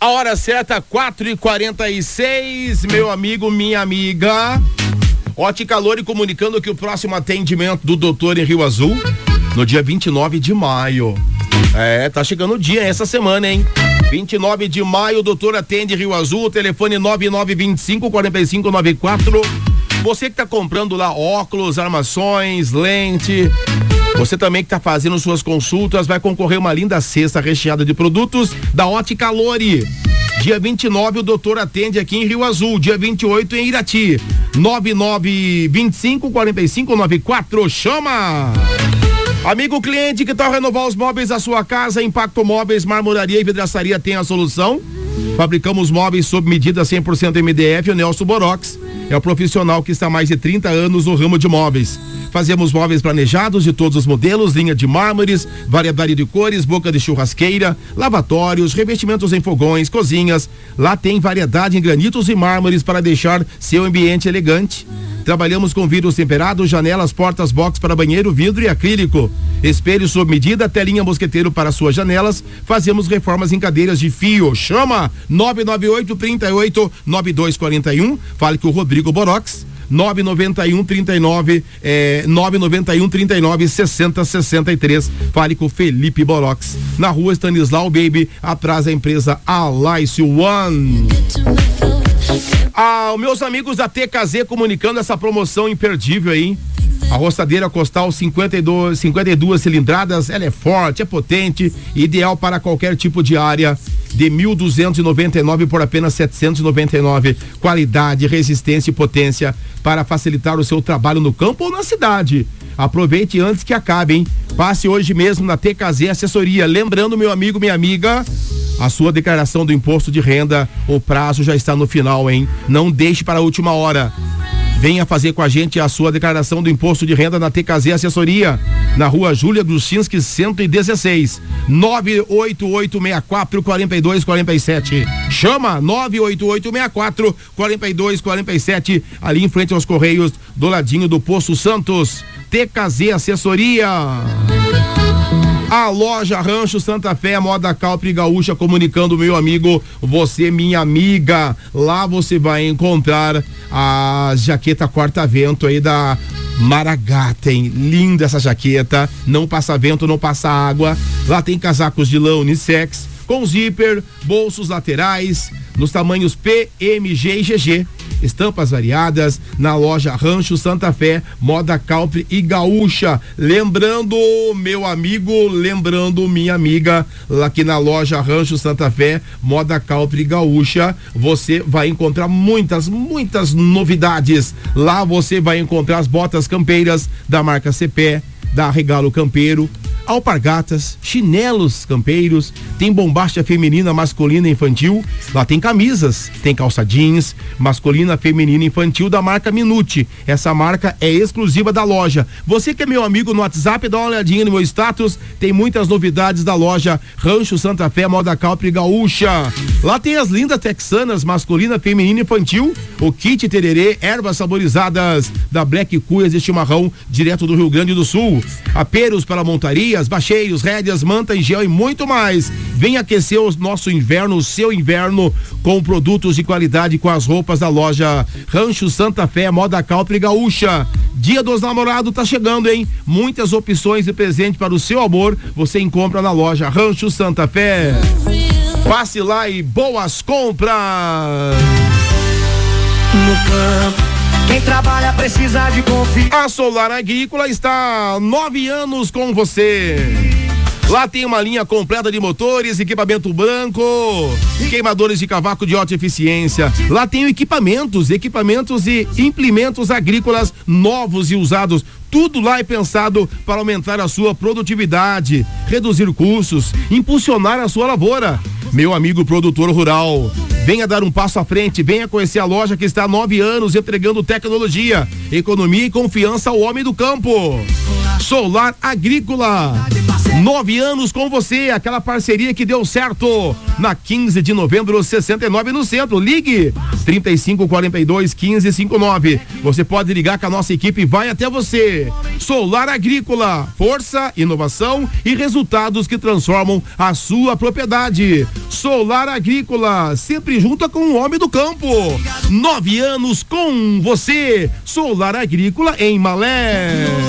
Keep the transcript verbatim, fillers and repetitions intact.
hora certa, quatro e quarenta e seis, meu amigo, minha amiga. Ótica Lori comunicando que o próximo atendimento do doutor em Rio Azul, no dia vinte e nove de maio. É, tá chegando o dia essa semana, hein? vinte e nove de maio, o doutor atende Rio Azul, telefone nove nove dois cinco, quatro cinco nove quatro. Você que tá comprando lá óculos, armações, lente, você também que tá fazendo suas consultas, vai concorrer uma linda cesta recheada de produtos da Ótica Lori. Dia vinte e nove o doutor atende aqui em Rio Azul, dia vinte e oito em Irati. nove nove dois cinco, quatro cinco nove quatro, chama! Amigo cliente que tal renovar os móveis da sua casa, Impacto Móveis, Marmoraria e Vidraçaria tem a solução. Fabricamos móveis sob medida cem por cento M D F. O Nelson Borox é o profissional que está há mais de trinta anos no ramo de móveis. Fazemos móveis planejados de todos os modelos, linha de mármores, variedade de cores, boca de churrasqueira, lavatórios, revestimentos em fogões, cozinhas. Lá tem variedade em granitos e mármores para deixar seu ambiente elegante. Trabalhamos com vidros temperados, janelas, portas, box para banheiro, vidro e acrílico. Espelho sob medida, telinha mosqueteiro para suas janelas. Fazemos reformas em cadeiras de fio. Chama nove nove oito, três oito, nove dois quatro um. Fale com o Rodrigo Borox. nove nove um, trinta e nove, é, nove nove um, trinta e nove, sessenta, sessenta e três. Fale com o Felipe Borox. Na rua Stanislau Baby, atrás da empresa Alice One. Ah, meus amigos da T K Z comunicando essa promoção imperdível aí. A roçadeira Costal cinquenta e dois, cinquenta e duas cilindradas, ela é forte, é potente, ideal para qualquer tipo de área, de mil duzentos e noventa e nove por apenas setecentos e noventa e nove. Qualidade, resistência e potência para facilitar o seu trabalho no campo ou na cidade. Aproveite antes que acabe, hein? Passe hoje mesmo na T K Z Assessoria. Lembrando, meu amigo, minha amiga, a sua declaração do imposto de renda, o prazo já está no final, hein? Não deixe para a última hora. Venha fazer com a gente a sua declaração do imposto de renda na T K Z Assessoria, na rua Júlia Gruscinski, cento e dezesseis, nove oito oito seis quatro, quatro dois quatro sete. Chama nove oito oito seis quatro, quatro dois quatro sete, ali em frente aos Correios, do ladinho do Poço Santos. T K Z Assessoria. A loja Rancho Santa Fé, moda Calpri Gaúcha, comunicando, meu amigo, você, minha amiga, lá você vai encontrar a jaqueta corta-vento aí da Maragaten. Linda essa jaqueta, não passa vento, não passa água. Lá tem casacos de lã unissex, com zíper, bolsos laterais, nos tamanhos P, M, G e G G. Estampas variadas na loja Rancho Santa Fé, moda Calpri e Gaúcha. Lembrando, meu amigo, lembrando, minha amiga, lá aqui na loja Rancho Santa Fé, moda Calpri e Gaúcha, você vai encontrar muitas, muitas novidades. Lá você vai encontrar as botas campeiras da marca Cepé, da Regalo Campeiro, alpargatas, chinelos campeiros, tem bombacha feminina, masculina e infantil. Lá tem camisas, tem calça jeans, masculina, feminina e infantil da marca Minute. Essa marca é exclusiva da loja. Você que é meu amigo no WhatsApp, dá uma olhadinha no meu status, tem muitas novidades da loja Rancho Santa Fé, moda Calpri Gaúcha. Lá tem as lindas texanas, masculina, feminina e infantil, o kit tererê, ervas saborizadas da Black Cuias e chimarrão, direto do Rio Grande do Sul. Aperos para montarias, bacheiros, rédeas, manta em gel e muito mais. Vem aquecer o nosso inverno, o seu inverno, com produtos de qualidade, com as roupas da loja Rancho Santa Fé, moda Calpri Gaúcha. Dia dos Namorados tá chegando, hein? Muitas opções de presente para o seu amor você encontra na loja Rancho Santa Fé. Passe lá e boas compras! No campo, quem trabalha precisa de confiança. A Solar Agrícola está há nove anos com você. Lá tem uma linha completa de motores, equipamento branco, queimadores de cavaco de alta eficiência. Lá tem equipamentos, equipamentos e implementos agrícolas novos e usados. Tudo lá é pensado para aumentar a sua produtividade, reduzir custos, impulsionar a sua lavoura. Meu amigo produtor rural, venha dar um passo à frente, venha conhecer a loja que está há nove anos entregando tecnologia, economia e confiança ao homem do campo. Solar Agrícola, Nove anos com você, aquela parceria que deu certo. Na quinze de novembro, sessenta e nove no centro. Ligue trinta e cinco, quarenta e dois, quinze, cinquenta e nove. Você pode ligar que a nossa equipe vai até você. Solar Agrícola, força, inovação e resultados que transformam a sua propriedade. Solar Agrícola, sempre junto com o homem do campo. Nove anos com você. Solar Agrícola em Malé.